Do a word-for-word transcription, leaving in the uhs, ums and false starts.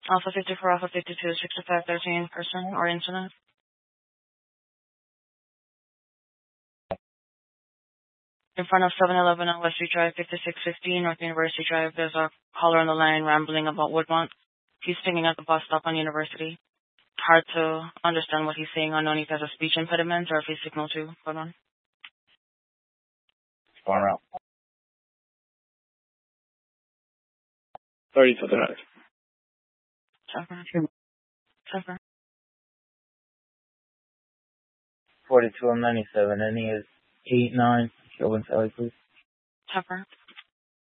Alpha fifty-four, Alpha fifty-two, sixty-five thirteen, person or incident. In front of seven eleven on West Street Drive, fifty-six fifteen, North University Drive, there's a caller on the line rambling about Woodmont. He's singing at the bus stop on University. Hard to understand what he's saying. Unknown if he has a speech impediment or if he's signal too. Hold on. Far out. thirty to the right. Suffer. Suffer. forty-two and ninety-seven. Any is eight nine. Go inside, please. Suffer.